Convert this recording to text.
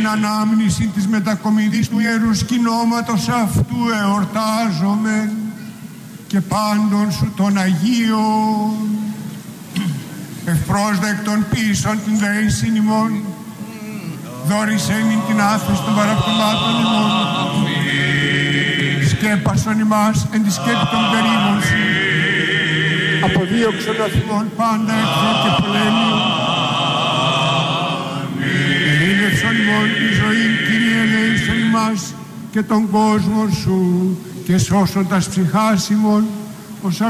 την ανάμνηση της μετακομιδής του Ιερού Σκηνώματος αυτού εορτάζομαι και πάντων σου των Αγίων ευπρόσδεκτον πίσων την δέησιν ημών δώρησεν την άφεση των παραπτωμάτων ημών σκέπασον ημάς εν τη σκέπη των περίμονσι αποδίωξον αθλών πάντα εχθρό και πολέμιο ειρήνευσον ημών τη ζωή Κύριε ελέησον ημάς και τον κόσμο σου και σώσον τας ψυχάς ημών ως